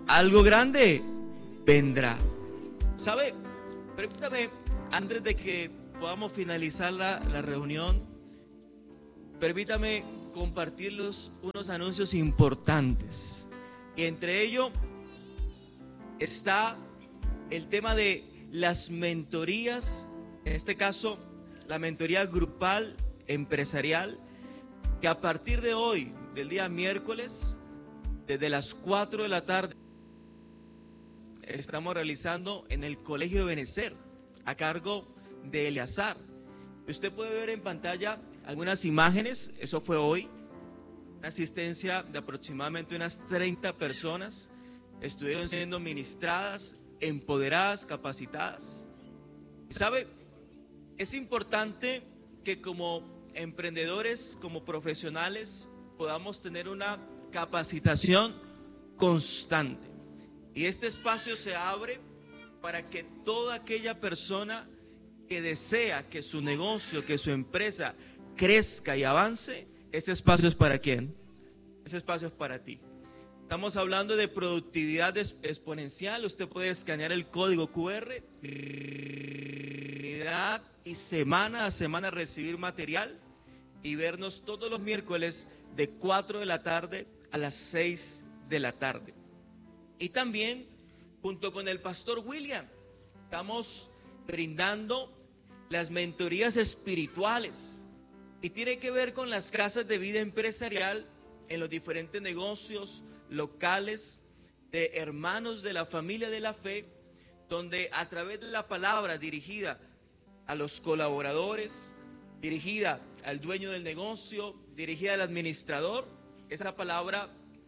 algo grande vendrá. ¿Sabe? Permítame, antes de que podamos finalizar la reunión, permítame compartirles unos anuncios importantes. Y entre ellos está el tema de las mentorías, en este caso la mentoría grupal empresarial, que a partir de hoy, del día miércoles, desde las 4 de la tarde, estamos realizando en el Colegio de Benecer, a cargo de Eleazar. Usted puede ver en pantalla algunas imágenes. Eso fue hoy, una asistencia de aproximadamente unas 30 personas. Estuvieron siendo ministradas, empoderadas, capacitadas. ¿Sabe? Es importante que como emprendedores, como profesionales, podamos tener una capacitación constante. Y este espacio se abre para que toda aquella persona que desea que su negocio, que su empresa crezca y avance, este espacio es para ¿quién? Ese espacio es para ti. Estamos hablando de productividad exponencial. Usted puede escanear el código QR y semana a semana recibir material y vernos todos los miércoles de 4 de la tarde a las 6 de la tarde. Y también, junto con el pastor William, estamos brindando las mentorías espirituales y tiene que ver con las casas de vida empresarial en los diferentes negocios locales de hermanos de la familia de la fe, donde a través de la palabra dirigida a los colaboradores, dirigida al dueño del negocio, dirigida al administrador, esa palabra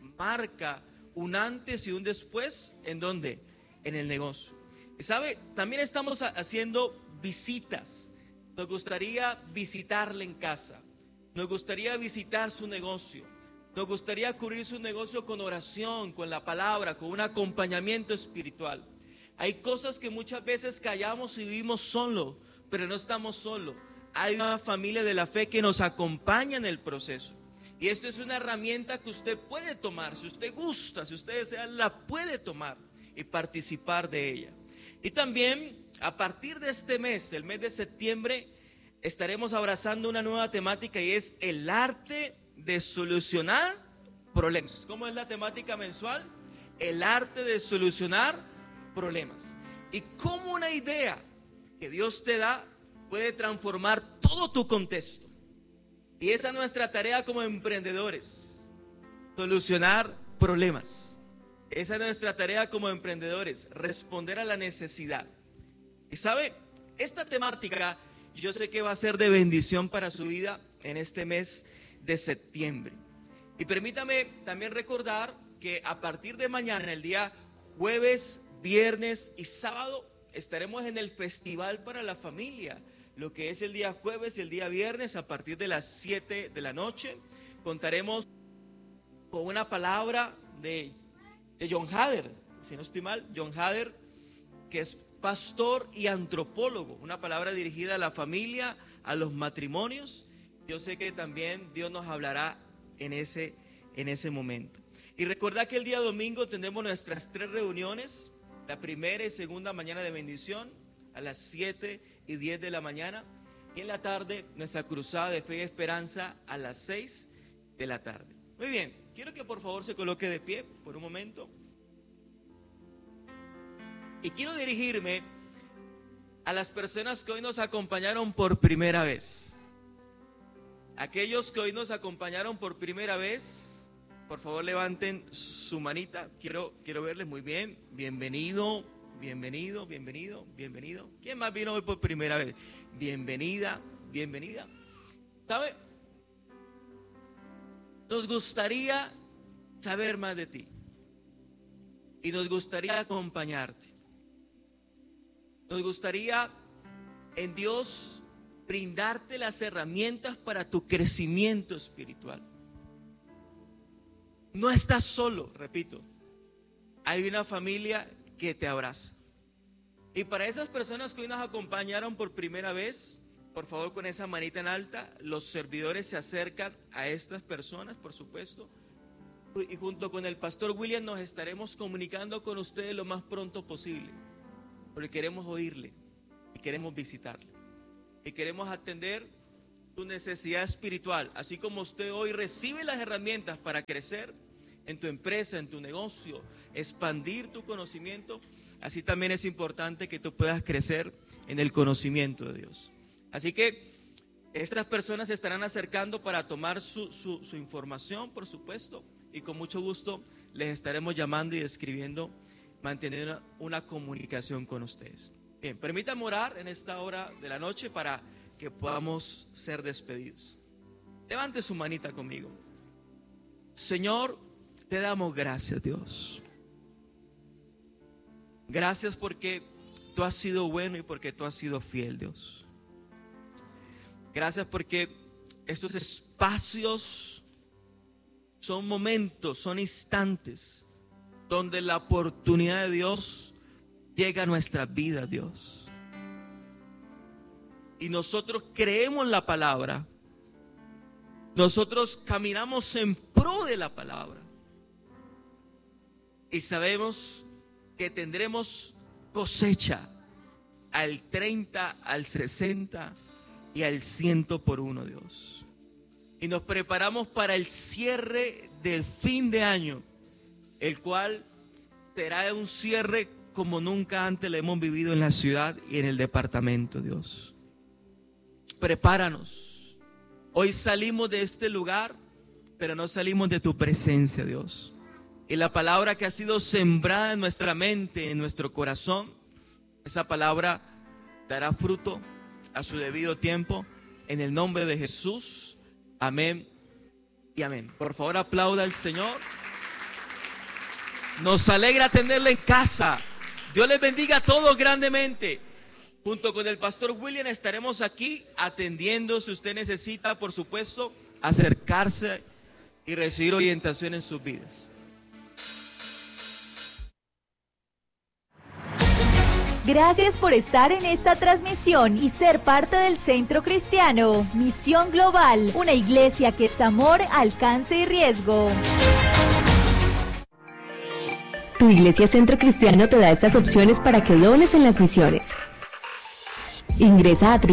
marca un antes y un después. ¿En dónde? En el negocio. Y sabe, también estamos haciendo visitas. Nos gustaría visitarle en casa, nos gustaría visitar su negocio, nos gustaría cubrir su negocio con oración, con la palabra, con un acompañamiento espiritual. Hay cosas que muchas veces callamos y vivimos solo, pero no estamos solos. Hay una familia de la fe que nos acompaña en el proceso. Y esto es una herramienta que usted puede tomar, si usted gusta, si usted desea, la puede tomar y participar de ella. Y también a partir de este mes, el mes de septiembre, estaremos abrazando una nueva temática y es el arte de solucionar problemas. ¿Cómo es la temática mensual? El arte de solucionar problemas. Y cómo una idea que Dios te da puede transformar todo tu contexto. Y esa es nuestra tarea como emprendedores, solucionar problemas. Esa es nuestra tarea como emprendedores, responder a la necesidad. Y sabe, esta temática yo sé que va a ser de bendición para su vida en este mes de septiembre. Y permítame también recordar que a partir de mañana, el día jueves, viernes y sábado, estaremos en el Festival para la Familia. Lo que es el día jueves y el día viernes a partir de las 7 de la noche. Contaremos con una palabra de John Hader, si no estoy mal, John Hader, que es pastor y antropólogo. Una palabra dirigida a la familia, a los matrimonios. Yo sé que también Dios nos hablará en ese momento. Y recuerda que el día domingo tendremos nuestras 3 reuniones. La primera y segunda mañana de bendición a las 7 y 10 de la mañana, y en la tarde nuestra cruzada de fe y esperanza a las 6 de la tarde. Muy bien, quiero que por favor se coloque de pie por un momento y quiero dirigirme a las personas que hoy nos acompañaron por primera vez. Aquellos que hoy nos acompañaron por primera vez, por favor levanten su manita. Quiero verles. Muy bien, bienvenido. Bienvenido. ¿Quién más vino hoy por primera vez? Bienvenida. ¿Sabe? Nos gustaría saber más de ti y nos gustaría acompañarte. Nos gustaría en Dios brindarte las herramientas para tu crecimiento espiritual. No estás solo, repito. Hay una familia que te abraza. Y para esas personas que hoy nos acompañaron por primera vez, por favor, con esa manita en alta, los servidores se acercan a estas personas, por supuesto, y junto con el pastor William nos estaremos comunicando con ustedes lo más pronto posible, porque queremos oírle y queremos visitarle y queremos atender tu necesidad espiritual. Así como usted hoy recibe las herramientas para crecer en tu empresa, en tu negocio, expandir tu conocimiento, así también es importante que tú puedas crecer en el conocimiento de Dios. Así que estas personas se estarán acercando para tomar su información, por supuesto, y con mucho gusto les estaremos llamando y escribiendo, manteniendo una comunicación con ustedes. Bien, permítanme orar en esta hora de la noche para que podamos ser despedidos. Levante su manita conmigo. Señor, te damos gracias, Dios. Gracias porque tú has sido bueno y porque tú has sido fiel, Dios. Gracias porque estos espacios son momentos, son instantes donde la oportunidad de Dios llega a nuestras vidas, Dios. Y nosotros creemos la palabra. Nosotros caminamos en pro de la palabra. Y sabemos que tendremos cosecha al 30, al 60 y al 100 por uno, Dios. Y nos preparamos para el cierre del fin de año, el cual será un cierre como nunca antes lo hemos vivido en la ciudad y en el departamento, Dios. Prepáranos. Hoy salimos de este lugar, pero no salimos de tu presencia, Dios. Y la palabra que ha sido sembrada en nuestra mente, en nuestro corazón, esa palabra dará fruto a su debido tiempo, en el nombre de Jesús. Amén y amén. Por favor, aplauda al Señor. Nos alegra tenerle en casa. Dios les bendiga a todos grandemente. Junto con el pastor William estaremos aquí atendiendo si usted necesita, por supuesto, acercarse y recibir orientación en sus vidas. Gracias por estar en esta transmisión y ser parte del Centro Cristiano Misión Global, una iglesia que es amor, alcance y riesgo. Tu iglesia Centro Cristiano te da estas opciones para que dones en las misiones. Ingresa a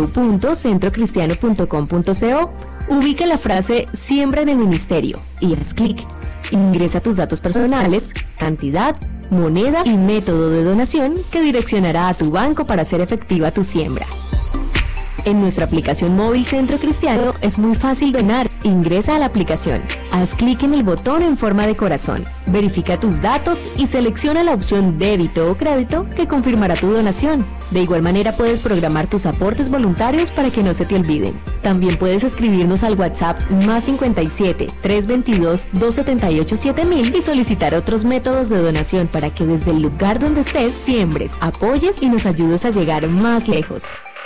www.centrocristiano.com.co, ubica la frase Siembra en el Ministerio y haz clic. Ingresa tus datos personales, cantidad, moneda y método de donación que direccionará a tu banco para hacer efectiva tu siembra. En nuestra aplicación móvil Centro Cristiano es muy fácil donar. Ingresa a la aplicación, haz clic en el botón en forma de corazón, verifica tus datos y selecciona la opción débito o crédito que confirmará tu donación. De igual manera puedes programar tus aportes voluntarios para que no se te olviden. También puedes escribirnos al WhatsApp +57 322 278 7000 y solicitar otros métodos de donación para que desde el lugar donde estés siembres, apoyes y nos ayudes a llegar más lejos.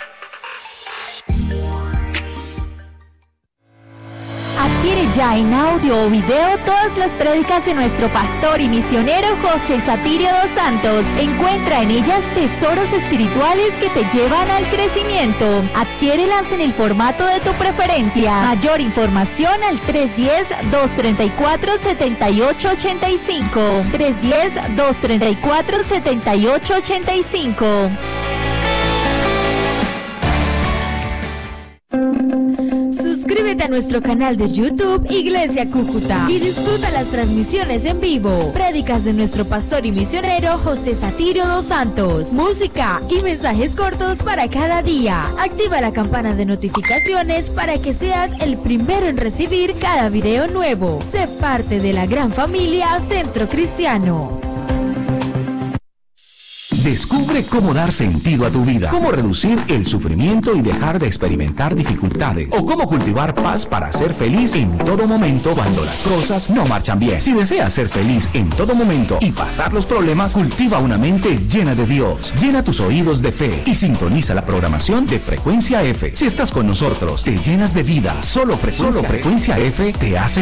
Adquiere ya en audio o video todas las prédicas de nuestro pastor y misionero José Satirio dos Santos. Encuentra en ellas tesoros espirituales que te llevan al crecimiento. Adquiérelas en el formato de tu preferencia. Mayor información al 310-234-7885. 310-234-7885. Suscríbete a nuestro canal de YouTube Iglesia Cúcuta y disfruta las transmisiones en vivo, prédicas de nuestro pastor y misionero José Satirio dos Santos, música y mensajes cortos para cada día. Activa la campana de notificaciones para que seas el primero en recibir cada video nuevo. Sé parte de la gran familia Centro Cristiano. Descubre cómo dar sentido a tu vida, cómo reducir el sufrimiento y dejar de experimentar dificultades, o cómo cultivar paz para ser feliz en todo momento cuando las cosas no marchan bien. Si deseas ser feliz en todo momento y pasar los problemas, cultiva una mente llena de Dios. Llena tus oídos de fe y sintoniza la programación de Frecuencia F. Si estás con nosotros, te llenas de vida. Solo Frecuencia F te hace